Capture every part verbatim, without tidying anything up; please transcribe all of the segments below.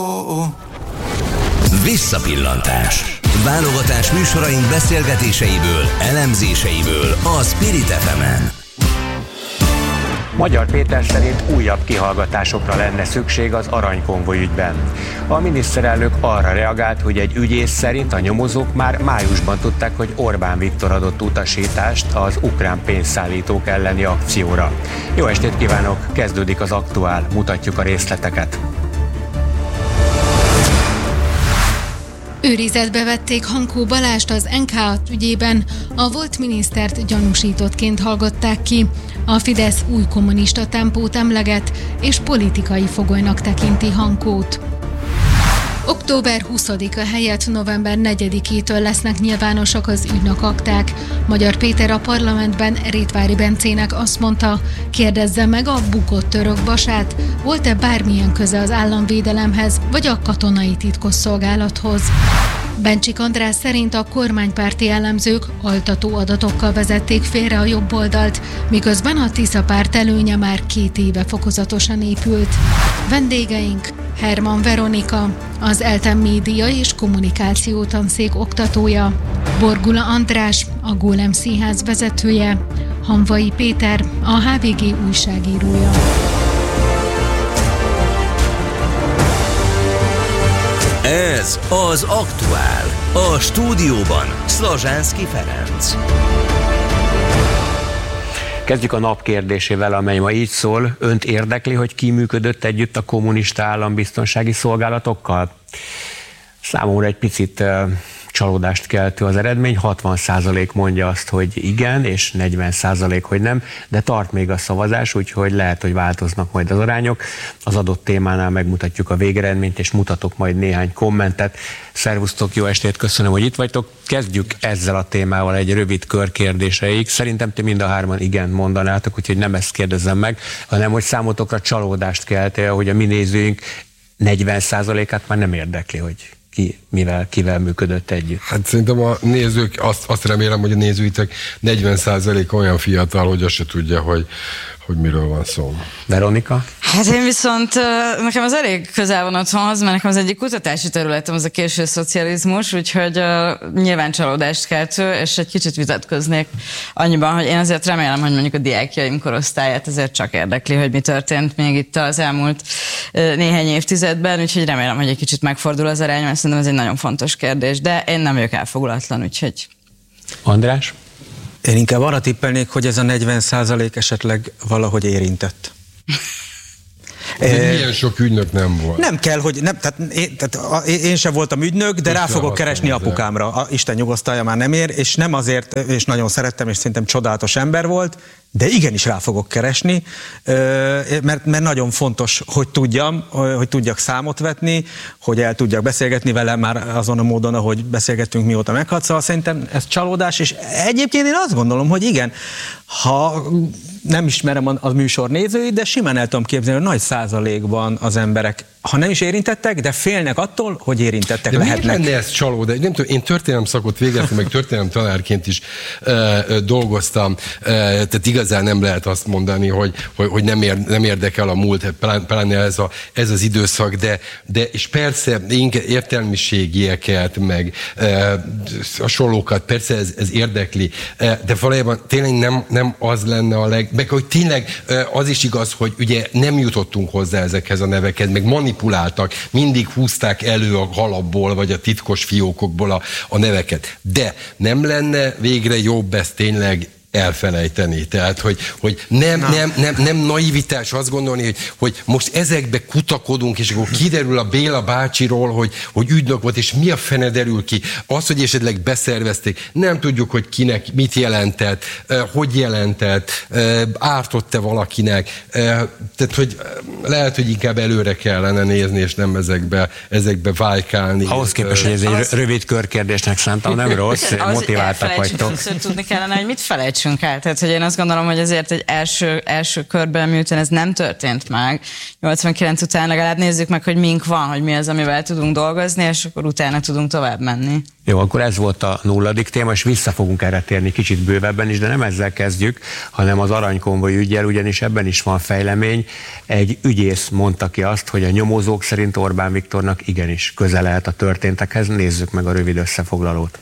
Visszapillantás. Válogatás műsoraink beszélgetéseiből, elemzéseiből a Spirit ef emen. Magyar Péter szerint újabb kihallgatásokra lenne szükség az aranykonvoj ügyben. A miniszterelnök arra reagált, hogy egy ügyész szerint a nyomozók már májusban tudták, hogy Orbán Viktor adott utasítást az ukrán pénzszállítók elleni akcióra. Jó estét kívánok, kezdődik az Aktuál, mutatjuk a részleteket. Őrizetbe vették Hankó Balást az en ká á ügyében, a volt minisztert gyanúsítottként hallgatták ki. A Fidesz új kommunista tempót emleget, és politikai fogolynak tekinti Hankót. október huszadika helyett november negyedikétől lesznek nyilvánosak az ügynök akták. Magyar Péter a parlamentben Rétvári Bencének azt mondta, kérdezze meg a bukott török Basát, volt-e bármilyen köze az államvédelemhez, vagy a katonai titkosszolgálathoz. Bencsik András szerint a kormánypárti elemzők altató adatokkal vezették félre a jobboldalt, miközben a Tisza párt előnye már két éve fokozatosan épült. Vendégeink Herman Veronika, az ELTE média és kommunikáció tanszék oktatója, Borgula András, a Gólem Színház vezetője, Hanvai Péter, a há vé gé újságírója. Ez az Aktuál. A stúdióban Szlazsánszky Ferenc. Kezdjük a nap kérdésével, amely ma így szól. Önt érdekli, hogy ki működött együtt a kommunista állambiztonsági szolgálatokkal? Számomra egy picit uh, csalódást keltő az eredmény. hatvan százalék mondja azt, hogy igen, és negyven százalék, hogy nem, de tart még a szavazás, úgyhogy lehet, hogy változnak majd az arányok. Az adott témánál megmutatjuk a végeredményt, és mutatok majd néhány kommentet. Szervusztok, jó estét, köszönöm, hogy itt vagytok. Kezdjük ezzel a témával egy rövid kör kérdéseig. Szerintem ti mind a hárman igen mondanátok, úgyhogy nem ezt kérdezem meg, hanem hogy számotokra csalódást kelte, hogy a mi nézőink negyven százalékát már nem érdekli, hogy ki, mivel, kivel működött együtt. Hát szerintem a nézők, azt, azt remélem, hogy a nézőitek negyven százalék olyan fiatal, hogy azt se tudja, hogy, hogy miről van szó. Veronika? Hát én viszont, nekem az elég közel van otthonhoz, mert nekem az egyik kutatási területem az a késő szocializmus, úgyhogy uh, nyilván csalódást keltő, és egy kicsit vitatkoznék annyiban, hogy én azért remélem, hogy mondjuk a diákjaim korosztályát azért csak érdekli, hogy mi történt még itt az elmúlt uh, néhány évtizedben, úgyhogy remélem, hogy egy kicsit megfordul az arány, mert szerintem ez egy nagyon fontos kérdés, de én nem vagyok elfogulatlan, úgyhogy... András? Én inkább arra tippelnék, hogy ez a negyven százalék esetleg valahogy érintett. De milyen sok ügynök nem volt. Nem kell, hogy nem, tehát én, tehát én sem voltam ügynök, de rá fogok keresni apukámra. A Isten nyugosztalja, már nem ér, és nem azért, és nagyon szerettem, és szerintem csodálatos ember volt, de igenis rá fogok keresni, mert, mert nagyon fontos, hogy tudjam, hogy tudjak számot vetni, hogy el tudjak beszélgetni vele már azon a módon, ahogy beszélgettünk, mióta meghalt. Szóval szerintem ez csalódás, és egyébként én azt gondolom, hogy igen, ha nem ismerem a, a műsor nézőit, de simán el tudom képzelni, hogy nagy százalékban az emberek, ha nem is érintettek, de félnek attól, hogy érintettek de lehetnek. Miért lenne ez csalódás? Nem tudom, én történelem szakot végeztem, meg történelem tanárként is e, e, dolgoztam, e, tehát igazán nem lehet azt mondani, hogy, hogy, hogy nem, ér, nem érdekel a múlt, pláne ez, a, ez az időszak, de, de és persze értelmiségieket, meg e, hasonlókat, persze ez, ez érdekli, e, de valójában tényleg nem, nem az lenne a leg... Meg hogy tényleg e, az is igaz, hogy ugye nem jutottunk hozzá ezekhez a nevekhez, meg manipuláltak, mindig húzták elő a halapból, vagy a titkos fiókokból a, a neveket. De nem lenne végre jobb ezt tényleg elfelejteni. Tehát, hogy, hogy nem, nem, nem, nem naivitás azt gondolni, hogy, hogy most ezekbe kutakodunk, és akkor kiderül a Béla bácsiról, hogy, hogy ügynök volt, és mi a fene derül ki. Az, hogy esetleg beszervezték, nem tudjuk, hogy kinek mit jelentett, hogy jelentett, ártott-e valakinek. Tehát, hogy lehet, hogy inkább előre kellene nézni, és nem ezekbe, ezekbe vájkálni. Ahhoz képest, hogy ez egy rövid körkérdésnek szántam, nem rossz, motiváltak vagytok. Tudni kellene, hogy mit felejtsünk ejtsünk el. Tehát, hogy én azt gondolom, hogy azért egy első, első körben, miután ez nem történt meg, nyolcvankilenc után legalább nézzük meg, hogy mink van, hogy mi az, amivel tudunk dolgozni, és akkor utána tudunk tovább menni. Jó, akkor ez volt a nulladik téma, és vissza fogunk erre térni kicsit bővebben is, de nem ezzel kezdjük, hanem az aranykonvoj üggyel, ugyanis ebben is van fejlemény. Egy ügyész mondta ki azt, hogy a nyomozók szerint Orbán Viktornak igenis köze lehet a történtekhez. Nézzük meg a rövid összefoglalót.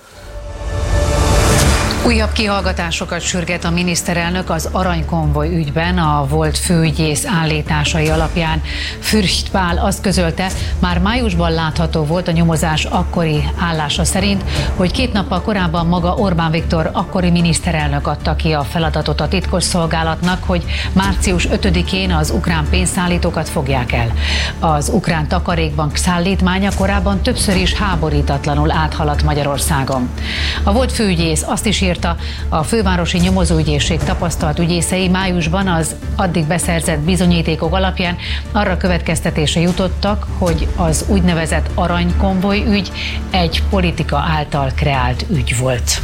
Újabb kihallgatásokat sürget a miniszterelnök az aranykonvoj ügyben. A volt főügyész állításai alapján Fürst Pál azt közölte, már májusban látható volt a nyomozás akkori állása szerint, hogy két nappal korábban maga Orbán Viktor akkori miniszterelnök adta ki a feladatot a titkosszolgálatnak, hogy március ötödikén az ukrán pénzszállítókat fogják el. Az ukrán takarékbank szállítmánya korábban többször is háborítatlanul áthaladt Magyarországon. A volt főügyész azt is írta, a fővárosi nyomozóügyészség tapasztalt ügyészei májusban az addig beszerzett bizonyítékok alapján arra következtetése jutottak, hogy az úgynevezett aranykonvoj ügy egy politika által kreált ügy volt.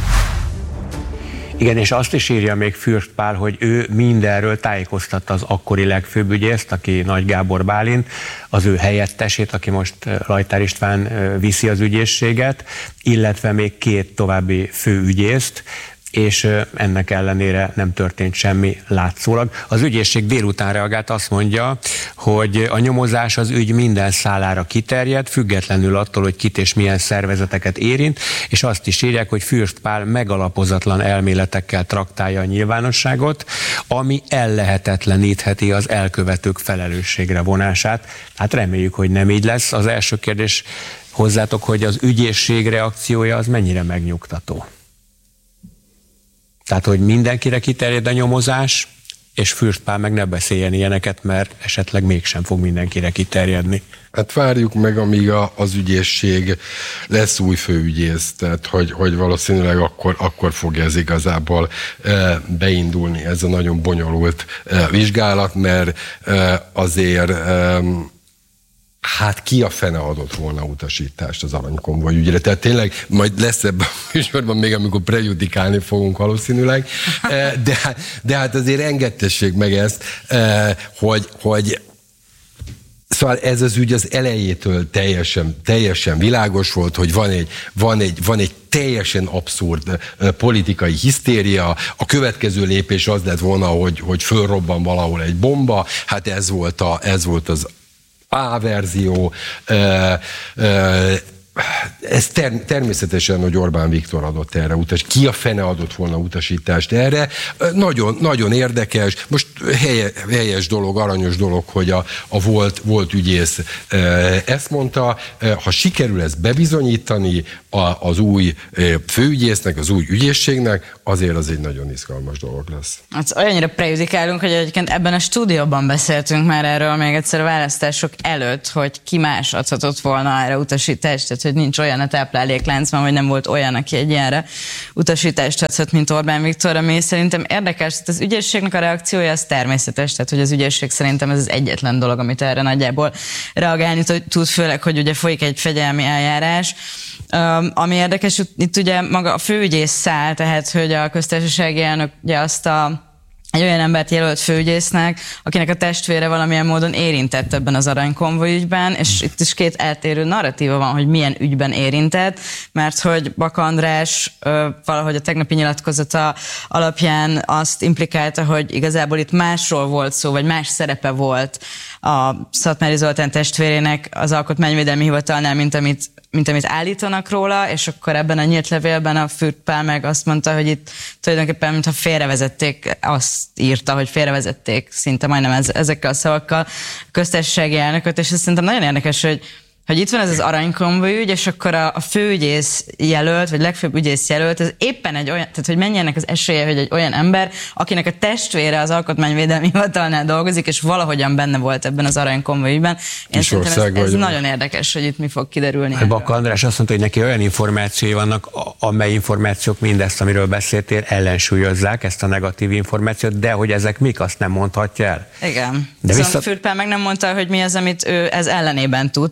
Igen, és azt is írja még Fürst Pál, hogy ő mindenről tájékoztatta az akkori legfőbb ügyészt, aki Nagy Gábor Bálint, az ő helyettesét, aki most Lajtár István viszi az ügyészséget, illetve még két további főügyészt, és ennek ellenére nem történt semmi látszólag. Az ügyészség délután reagált, azt mondja, hogy a nyomozás az ügy minden szálára kiterjed, függetlenül attól, hogy kit és milyen szervezeteket érint, és azt is írják, hogy Fürst Pál megalapozatlan elméletekkel traktálja a nyilvánosságot, ami ellehetetlenítheti az elkövetők felelősségre vonását. Hát reméljük, hogy nem így lesz. Az első kérdés hozzátok, hogy az ügyészség reakciója az mennyire megnyugtató? Tehát, hogy mindenkire kiterjed a nyomozás, és Fürst Pál meg ne beszéljen ilyeneket, mert esetleg mégsem fog mindenkire kiterjedni. Hát várjuk meg, amíg a, az ügyészség lesz új főügyész, tehát hogy, hogy valószínűleg akkor, akkor fog ez igazából e, beindulni, ez a nagyon bonyolult e, vizsgálat, mert e, azért e, hát ki a fene adott volna utasítást az aranykonvoj ügyre. Tehát tényleg majd lesz ebben a műsorban még, amikor prejudikálni fogunk valószínűleg, de, de hát azért engedtessék meg ezt, hogy, hogy szóval ez az ügy az elejétől teljesen, teljesen világos volt, hogy van egy, van egy, van egy teljesen abszurd politikai hisztéria. A következő lépés az lett volna, hogy, hogy fölrobban valahol egy bomba. Hát ez volt, a, ez volt az A verzió. Ez ter- természetesen, hogy Orbán Viktor adott erre utasítást. Ki a fene adott volna utasítást erre? Nagyon, nagyon érdekes. Most helye, helyes dolog, aranyos dolog, hogy a, a volt, volt ügyész ezt mondta. Ha sikerül ezt bebizonyítani a, az új főügyésznek, az új ügyészségnek, azért az egy nagyon izgalmas dolog lesz. Hát olyannyira prejudikálunk, hogy egyébként ebben a stúdióban beszéltünk már erről még egyszer a választások előtt, hogy ki más adhatott volna erre utasítást, tehát hogy nincs olyan a táplálékláncban, hogy nem volt olyan, aki egy ilyenre utasítást adhat, mint Orbán Viktor, ami szerintem érdekes. Tehát az ügyészségnek a reakciója az természetes, tehát hogy az ügyészség szerintem ez az egyetlen dolog, amit erre nagyjából reagálni tud, főleg, hogy ugye folyik egy fegyelmi eljárás. Um, ami érdekes, itt ugye maga a főügyész száll, tehát hogy a köztársasági elnök ugye azt a egy olyan embert jelölt főügyésznek, akinek a testvére valamilyen módon érintett ebben az aranykonvoj ügyben, és itt is két eltérő narratíva van, hogy milyen ügyben érintett, mert hogy Baka András ö, valahogy a tegnapi nyilatkozata alapján azt implikálta, hogy igazából itt másról volt szó, vagy más szerepe volt a Szatmári Zoltán testvérének az Alkotmányvédelmi Hivatalnál, mint amit mint amit állítanak róla, és akkor ebben a nyílt levélben a Fürst Pál meg azt mondta, hogy itt tulajdonképpen mintha félrevezették, azt írta, hogy félrevezették szinte majdnem ez, ezekkel a szavakkal a köztársasági elnököt, és ez szerintem nagyon érdekes, hogy hogy itt van ez az aranykonvoj ügy, és akkor a, a főügyész jelölt, vagy legfőbb ügyész jelölt, ez éppen egy olyan, tehát hogy mennyi ennek az esélye, hogy egy olyan ember, akinek a testvére az Alkotmányvédelmi Hivatalnál dolgozik, és valahogyan benne volt ebben az aranykonvoj ügyben. Én szerintem ez, ez nagyon érdekes, hogy itt mi fog kiderülni. Baka András azt mondta, hogy neki olyan információi vannak, amely információk mindezt, amiről beszéltél, ellensúlyozzák ezt a negatív információt, de hogy ezek mik, azt nem mondhatja el. Igen. De viszont vissza... Fürst Pál meg nem mondta, hogy mi az, amit ő ez ellenében tud, tehát hogy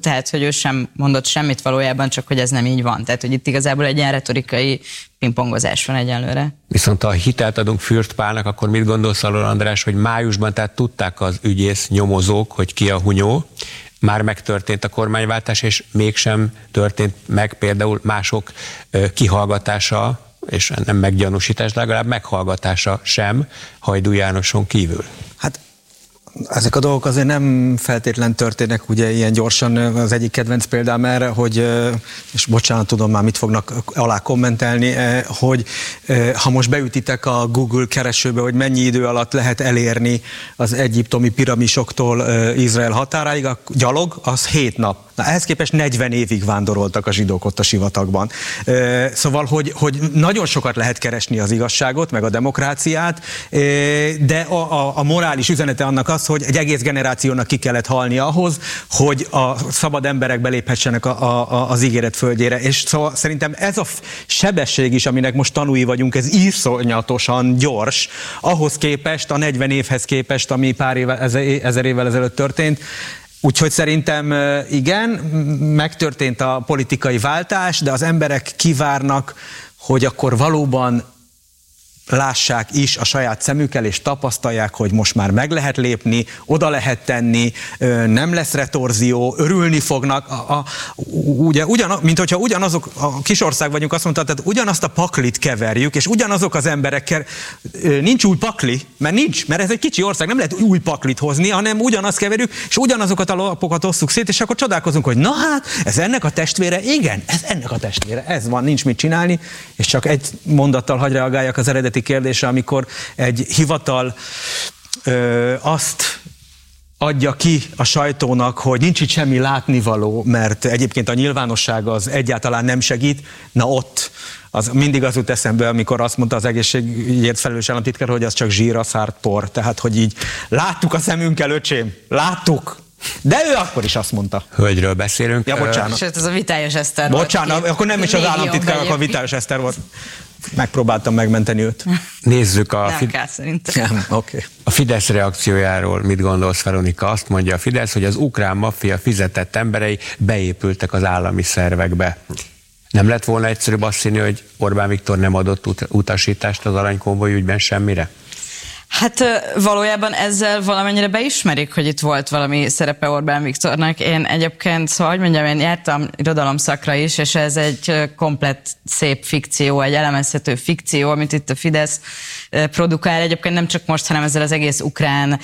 ő sem mondott semmit valójában, csak hogy ez nem így van. Tehát, hogy itt igazából egy ilyen retorikai pingpongozás van egyenlőre. Viszont ha hitelt adunk Fürst Pálnak, akkor mit gondolsz arról, András, hogy májusban tehát tudták az ügyész nyomozók, hogy ki a hunyó, már megtörtént a kormányváltás, és mégsem történt meg például mások kihallgatása, és nem meggyanúsítás, de legalább meghallgatása sem Hajdú Jánoson kívül. Hát ezek a dolgok azért nem feltétlen történnek ugye ilyen gyorsan. Az egyik kedvenc példám erre, hogy, és bocsánat, tudom már mit fognak alá kommentelni, hogy ha most beütitek a Google keresőbe, hogy mennyi idő alatt lehet elérni az egyiptomi piramisoktól Izrael határáig, a gyalog, az hét nap. Na, ehhez képest negyven évig vándoroltak a zsidók ott a sivatagban. Szóval, hogy, hogy nagyon sokat lehet keresni az igazságot, meg a demokráciát, de a, a, a morális üzenete annak az, hogy egy egész generációnak ki kellett halni ahhoz, hogy a szabad emberek beléphessenek a, a, az ígéret földjére. És szóval szerintem ez a sebesség is, aminek most tanúi vagyunk, ez iszonyatosan gyors, ahhoz képest, a negyven évhez képest, ami pár éve, ezer évvel ezelőtt történt. Úgyhogy szerintem igen, megtörtént a politikai váltás, de az emberek kivárnak, hogy akkor valóban lássák is a saját szemükkel, és tapasztalják, hogy most már meg lehet lépni, oda lehet tenni, nem lesz retorzió, örülni fognak. A, a, ugye, ugyan, mint hogyha ugyanazok, a kisország vagyunk, azt mondta, tehát ugyanazt a paklit keverjük, és ugyanazok az emberekkel, nincs új pakli, mert nincs, mert ez egy kicsi ország, nem lehet új paklit hozni, hanem ugyanazt keverjük, és ugyanazokat a lapokat osszuk szét, és akkor csodálkozunk, hogy na hát, ez ennek a testvére, igen, ez ennek a testvére, ez van, nincs mit csinálni, és csak egy mondattal hagy reagáljak az eredeti kérdésre, amikor egy hivatal ö, azt adja ki a sajtónak, hogy nincs itt semmi látnivaló, mert egyébként a nyilvánosság az egyáltalán nem segít, na ott az mindig az jut eszembe, amikor azt mondta az egészségügyért felelős államtitkár, hogy az csak zsíra szárt por. Tehát, hogy így láttuk a szemünkkel, öcsém, láttuk. De ő akkor is azt mondta. Hölgyről beszélünk. Ja, bocsánat. Sőt, ez a Vitályos Eszter bocsánat, volt. akkor nem is az államtitkár, akkor a Vitályos Eszter volt. Megpróbáltam megmenteni őt. Nézzük a, nem Fid- kell, szerintem. Okay. a Fidesz reakciójáról. Mit gondolsz, Veronika? Azt mondja a Fidesz, hogy az ukrán maffia fizetett emberei beépültek az állami szervekbe. Nem lett volna egyszerűbb azt hinni, hogy Orbán Viktor nem adott ut- utasítást az aranykonvoj ügyben semmire? Hát valójában ezzel valamennyire beismerik, hogy itt volt valami szerepe Orbán Viktornak. Én egyébként, szóval, hogy mondjam, én jártam irodalomszakra is, és ez egy komplett szép fikció, egy elemezhető fikció, amit itt a Fidesz produkál. Egyébként nem csak most, hanem ezzel az egész ukrán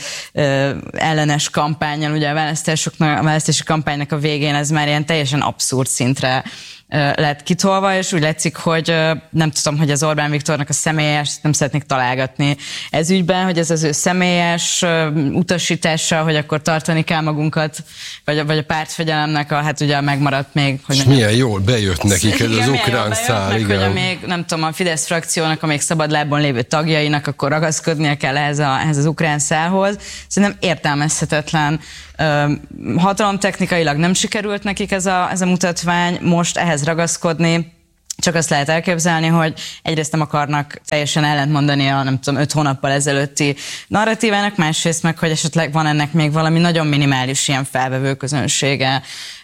ellenes kampánnyal, ugye a választásoknak, a választási kampánynak a végén ez már ilyen teljesen abszurd szintre lett kitolva, és úgy látszik, hogy nem tudom, hogy az Orbán Viktornak a személyes, nem szeretnék találgatni ez ügyben, hogy ez az ő személyes utasítása, hogy akkor tartani kell magunkat, vagy, vagy a pártfegyelemnek a, hát ugye megmaradt még. Hogy és milyen jól bejött nekik ez igen, az ukrán szál, meg, igen. hogy még, nem tudom, a Fidesz frakciónak, a még szabadlábon lévő tagjainak, akkor ragaszkodnia kell ehhez, a, ehhez az ukrán szálhoz. Szerintem értelmezhetetlen. Hatalomtechnikailag nem sikerült nekik ez a, ez a mutatvány, most ehhez ragaszkodni, csak azt lehet elképzelni, hogy egyrészt nem akarnak teljesen ellentmondani a nem tudom, öt hónappal ezelőtti narratívának, másrészt meg, hogy esetleg van ennek még valami nagyon minimális ilyen felvevő közönsége,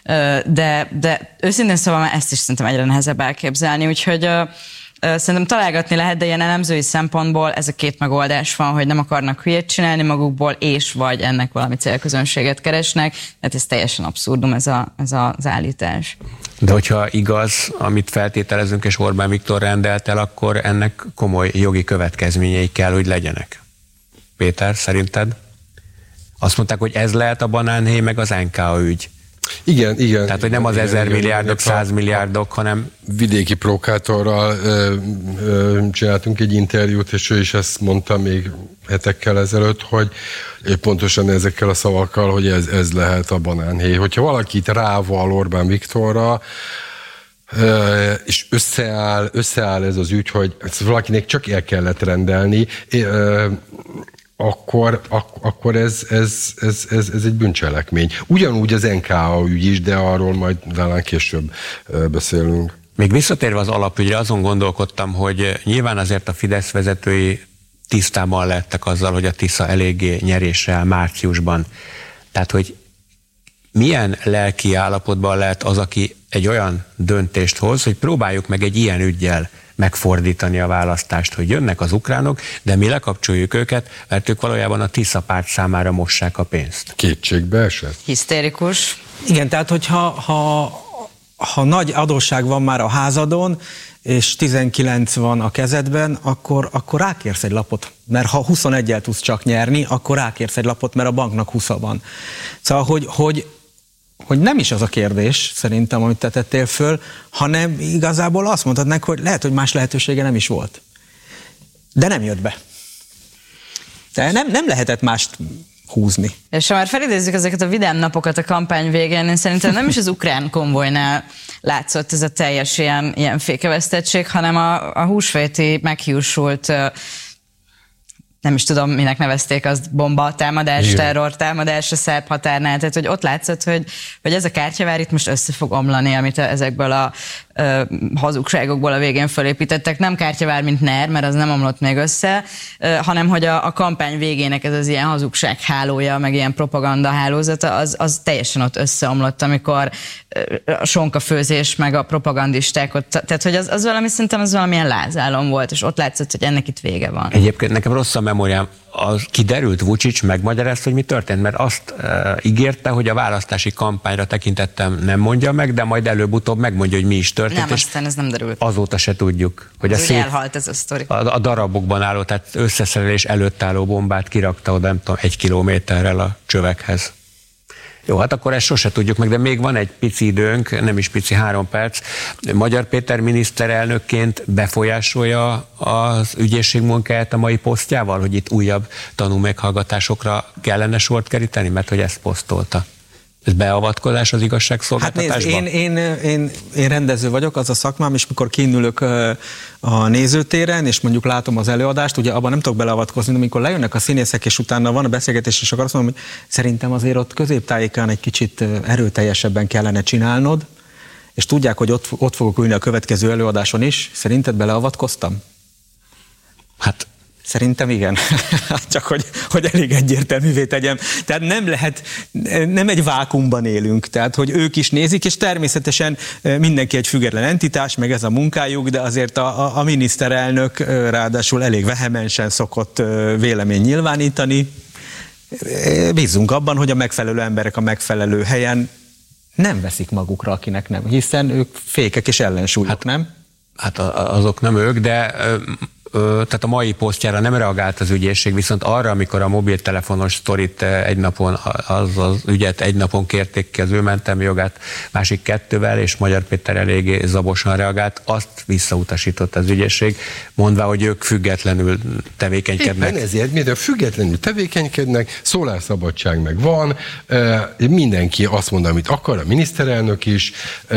de, de őszintén szóval már ezt is szerintem egyre nehezebb elképzelni, úgyhogy szerintem találgatni lehet, de ilyen elemzői szempontból ez a két megoldás van, hogy nem akarnak hülyét csinálni magukból, és vagy ennek valami célközönséget keresnek, tehát ez teljesen abszurdum ez, a, ez az állítás. De hogyha igaz, amit feltételezünk, és Orbán Viktor rendelt el, akkor ennek komoly jogi következményei kell, hogy legyenek. Péter, szerinted? Azt mondták, hogy ez lehet a banánhéj, meg az en ká á ügy. Igen, igen. Tehát, hogy nem az ezer milliárdok, száz milliárdok, hanem... Vidéki Prokátorral ö, ö, csináltunk egy interjút, és ő is ezt mondta még hetekkel ezelőtt, hogy pontosan ezekkel a szavakkal, hogy ez, ez lehet a banánhéj. Hogyha valakit rával Orbán Viktorra, ö, és összeáll, összeáll ez az ügy, hogy valakinek csak el kellett rendelni, ö, akkor, ak- akkor ez, ez, ez, ez, ez egy bűncselekmény. Ugyanúgy az en ká á ügy is, de arról majd talán később beszélünk. Még visszatérve az alapügyre, azon gondolkodtam, hogy nyilván azért a Fidesz vezetői tisztában lettek azzal, hogy a Tisza eléggé nyerésre áll márciusban. Tehát, hogy milyen lelki állapotban lehet az, aki egy olyan döntést hoz, hogy próbáljuk meg egy ilyen üggyel megfordítani a választást, hogy jönnek az ukránok, de mi lekapcsoljuk őket, mert ők valójában a Tisza párt számára mossák a pénzt. Kétségbe esett? Hisztérikus. Igen, tehát hogyha ha, ha nagy adósság van már a házadon, és tizenkilenc van a kezedben, akkor, akkor rákérsz egy lapot. Mert ha huszonegyel tudsz csak nyerni, akkor rákérsz egy lapot, mert a banknak húsz van. Szóval, hogy, hogy, hogy nem is az a kérdés, szerintem, amit te tettél föl, hanem igazából azt mondtad neki, hogy lehet, hogy más lehetősége nem is volt. De nem jött be. De nem, nem lehetett mást húzni. És ha már felidézzük ezeket a vidám napokat a kampány végén, én szerintem nem is az ukrán konvojnál látszott ez a teljes ilyen, ilyen fékevesztettség, hanem a, a húsvéti meghiúsult, nem is tudom, minek nevezték, azt bomba támadás, terror támadás a szerb határnál, tehát hogy ott látszott, hogy, hogy ez a kártyavár itt most össze fog omlani, amit ezekből a ö, hazugságokból a végén fölépítettek. Nem kártyavár, mint NER, mert az nem omlott még össze, ö, hanem hogy a, a kampány végének ez az ilyen hazugság hálója, meg ilyen propaganda hálózata, az, az teljesen ott összeomlott, amikor ö, a sonkafőzés, meg a propagandisták ott, tehát hogy az, az valami, szerintem az valamilyen lázálom volt, és ott látszott, hogy ennek itt vége van. Egyébként nekem rossz a memóriám, az kiderült, Vučić megmagyarázta, hogy mi történt, mert azt e, ígérte, hogy a választási kampányra tekintettem nem mondja meg, de majd előbb-utóbb megmondja, hogy mi is történt. Nem, aztán ez nem derült. Azóta se tudjuk. Hogy a szét, elhalt ez a sztori. A, a darabokban álló, tehát összeszerelés előtt álló bombát kirakta oda, nem tudom, egy kilométerrel a csövekhez. Jó, hát akkor ezt sose tudjuk meg, de még van egy pici időnk, nem is pici, három perc. Magyar Péter miniszterelnökként befolyásolja az ügyészség munkáját a mai posztjával, hogy itt újabb tanúmeghallgatásokra kellene sort keríteni, mert hogy ezt posztolta. Ez beavatkozás az igazságszolgáltatásban? Hát nézd, én, én, én, én rendező vagyok, az a szakmám, és mikor kinnülök a nézőtéren, és mondjuk látom az előadást, ugye abban nem tudok beleavatkozni, de amikor lejönnek a színészek, és utána van a beszélgetés, és akkor azt mondom, hogy szerintem azért ott középtájékán egy kicsit erőteljesebben kellene csinálnod, és tudják, hogy ott, ott fogok ülni a következő előadáson is. Szerinted beleavatkoztam? Hát szerintem igen. Csak hogy, hogy elég egyértelművé tegyem. Tehát nem lehet, nem egy vákumban élünk, tehát hogy ők is nézik, és természetesen mindenki egy független entitás, meg ez a munkájuk, de azért a, a, a miniszterelnök ráadásul elég vehemensen szokott vélemény nyilvánítani. Bízunk abban, hogy a megfelelő emberek a megfelelő helyen nem veszik magukra, akinek nem, hiszen ők fékek és ellensúlyok, hát, nem? Hát azok nem ők, de tehát a mai posztjára nem reagált az ügyészség, viszont arra, amikor a mobiltelefonos sztorit egy napon, az, az ügyet egy napon kérték ki az ő mentelmi jogát, másik kettővel, és Magyar Péter eléggé zabosan reagált, azt visszautasított az ügyészség, mondva, hogy ők függetlenül tevékenykednek. Éppen ezért, mivel függetlenül tevékenykednek, szólásszabadság meg van, mindenki azt mond, amit akar, a miniszterelnök is,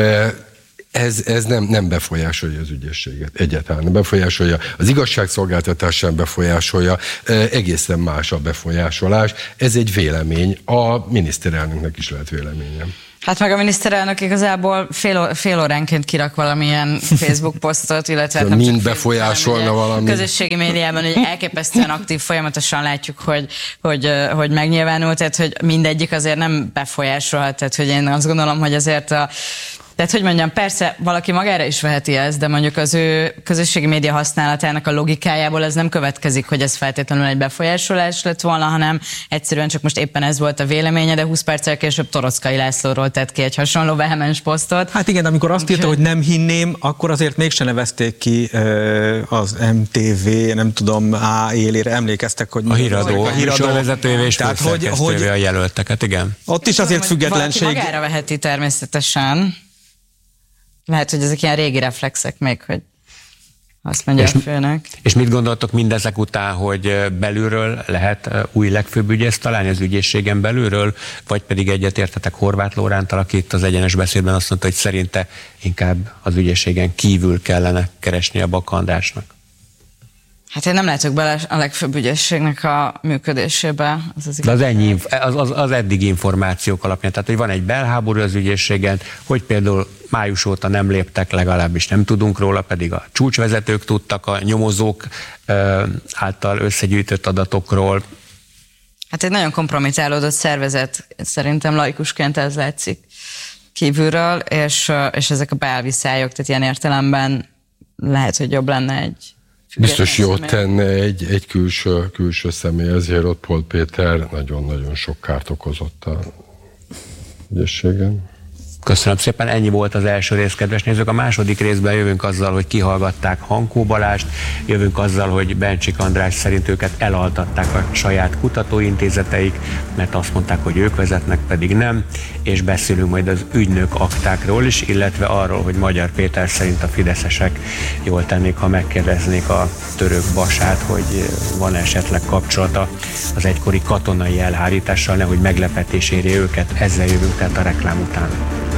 Ez, ez nem, nem befolyásolja az ügyészséget, egyáltalán nem befolyásolja, az igazságszolgáltatás sem befolyásolja, egészen más a befolyásolás. Ez egy vélemény, a miniszterelnöknek is lehet véleménye. Hát meg a miniszterelnök igazából fél, fél óránként kirak valamilyen Facebook posztot, illetve nem mind befolyásolna valami. Közösségi médiában hogy elképesztően aktív, folyamatosan látjuk, hogy, hogy, hogy megnyilvánult, tehát hogy mindegyik azért nem befolyásolhat, tehát hogy én azt gondolom, hogy azért a Tehát, hogy mondjam, persze valaki magára is veheti ezt, de mondjuk az ő közösségi média használatának a logikájából ez nem következik, hogy ez feltétlenül egy befolyásolás lett volna, hanem egyszerűen csak most éppen ez volt a véleménye, de húsz perccel később Toroczkai Lászlóról tett ki egy hasonló vehemens posztot. Hát igen, amikor azt írta, hogy nem hinném, akkor azért mégse nevezték ki az em té vé, nem tudom, A élére, emlékeztek, hogy... A híradó, a műsorvezetőjévé és főszerkesztőjévé a jelölteket, igen. Ott is azért függetlenség... Valaki magára veheti természetesen. Lehet, hogy ezek ilyen régi reflexek még, hogy azt mondja és, a főnök. És mit gondoltok mindezek után, hogy belülről lehet új legfőbb ügyészt találni az ügyészségen belülről, vagy pedig egyetértetek Horváth Lórántal, aki itt az egyenes beszédben azt mondta, hogy szerinte inkább az ügyészségen kívül kellene keresni a Baka Andrásnak? Hát én nem látok bele a legfőbb ügyészségnek a működésébe. Az, az, az, ennyi, az, az, az eddig információk alapján, tehát hogy van egy belháború az ügyészségen, hogy például május óta nem léptek, legalábbis nem tudunk róla, pedig a csúcsvezetők tudtak a nyomozók által összegyűjtött adatokról. Hát egy nagyon kompromitálódott szervezet, szerintem laikusként ez látszik kívülről, és, és ezek a beelviszályok, tehát ilyen értelemben lehet, hogy jobb lenne egy biztos jót tenne egy, egy külső, külső személy, ezért ott Polt Péter nagyon-nagyon sok kárt okozott a ügyességen. Köszönöm szépen, ennyi volt az első rész, kedves nézők. A második részben jövünk azzal, hogy kihallgatták Hankó Balást, jövünk azzal, hogy Bencsik András szerint őket elaltatták a saját kutatóintézeteik, mert azt mondták, hogy ők vezetnek, pedig nem, és beszélünk majd az ügynök aktákról is, illetve arról, hogy Magyar Péter szerint a fideszesek jól tennék, ha megkérdeznék a török Basát, hogy van esetleg kapcsolata az egykori katonai elhárítással, nehogy meglepetés érje őket. Ezzel jövünk tehát a reklám után.